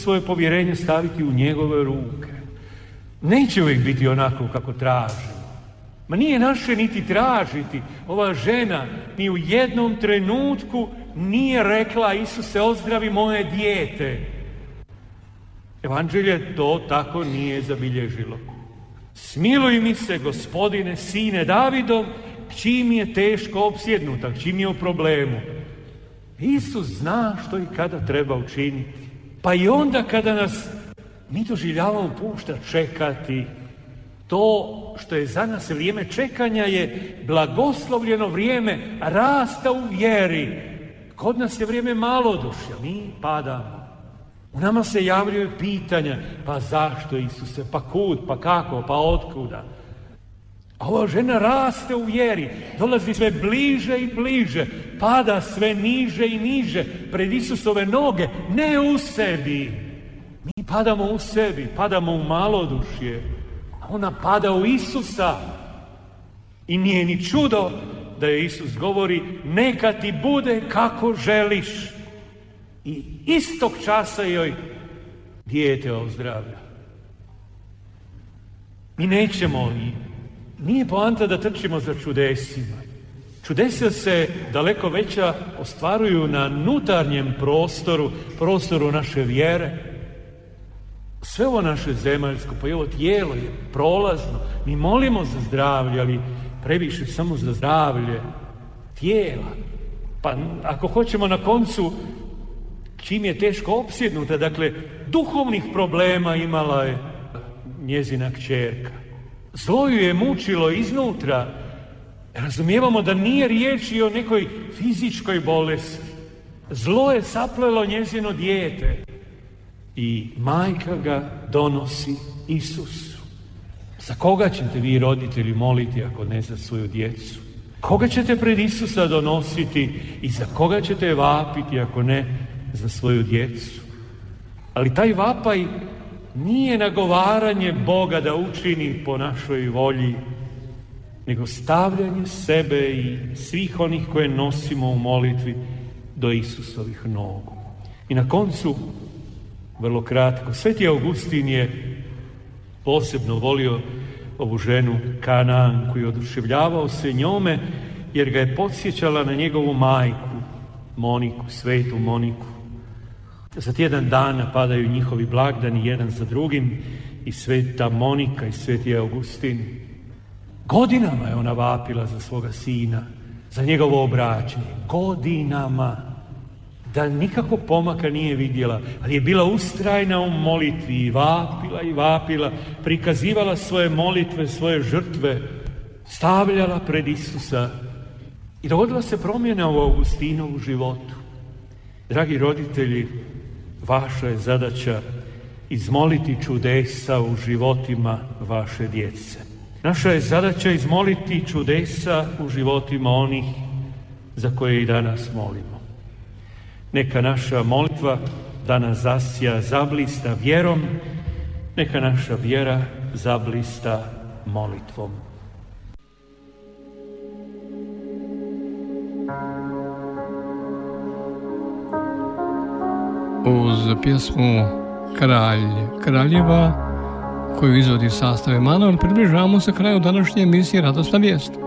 svoje povjerenje staviti u njegove ruke. Neće uvijek biti onako kako tražimo. Ma nije naše niti tražiti. Ova žena ni u jednom trenutku nije rekla: Isuse, ozdravi moje dijete. Evanđelje to tako nije zabilježilo. Smiluj mi se, Gospodine, sine Davidov, čim je teško opsjednuta, čim je u problemu. Isus zna što i kada treba učiniti. Pa i onda kada nas mi doživljavamo pušta čekati, to što je za nas vrijeme čekanja je blagoslovljeno vrijeme rasta u vjeri. Kod nas je vrijeme malodušja, mi padamo. U nama se javljaju pitanja: pa zašto, Isuse, pa kud, pa kako, pa otkuda? A ova žena raste u vjeri, dolazi sve bliže i bliže, pada sve niže i niže pred Isusove noge, ne u sebi. Mi padamo u sebi, padamo u malodušje, a ona pada u Isusa. I nije ni čudo da je Isus govori: neka ti bude kako želiš. I istog časa joj dijete ozdravlja. Mi nećemo, i nije poanta da trčimo za čudesima. Čudesa se daleko veća ostvaruju na unutarnjem prostoru naše vjere. Sve ovo naše zemaljsko, pa i ovo tijelo je prolazno. Mi molimo za zdravlje, ali previše samo za zdravlje tijela. Pa ako hoćemo na koncu, čim je teško opsjednuta, dakle, duhovnih problema imala je njezina kćerka. Zlo ju je mučilo iznutra. Razumijevamo da nije riječ i o nekoj fizičkoj bolesti. Zlo je saplelo njezino dijete. I majka ga donosi Isusu. Za koga ćete vi, roditelji, moliti ako ne za svoju djecu? Koga ćete pred Isusa donositi i za koga ćete vapiti ako ne za svoju djecu? Ali taj vapaj nije nagovaranje Boga da učini po našoj volji, nego stavljanje sebe i svih onih koje nosimo u molitvi do Isusovih nogu. I na koncu, vrlo kratko, Sveti Augustin je posebno volio ovu ženu Kanaanku i oduševljavao se njome, jer ga je podsjećala na njegovu majku, Moniku, svetu Moniku. Za tjedan dana padaju njihovi blagdani jedan za drugim i sveta Monika i sveti Augustin. Godinama je ona vapila za svoga sina, za njegovo obraćanje. Godinama. Da nikakvog pomaka nije vidjela, ali je bila ustrajna u molitvi i vapila, prikazivala svoje molitve, svoje žrtve, stavljala pred Isusa. I dogodila se promjena u Augustinovu životu. Dragi roditelji, vaša je zadaća izmoliti čudesa u životima vaše djece. Naša je zadaća izmoliti čudesa u životima onih za koje i danas molimo. Neka naša molitva danas zasja, zablista vjerom, neka naša vjera zablista molitvom. Uz pjesmu Kralj kraljeva, koju izvodi sastav Emanuel, približavamo se kraju današnje emisije Radosna vijest.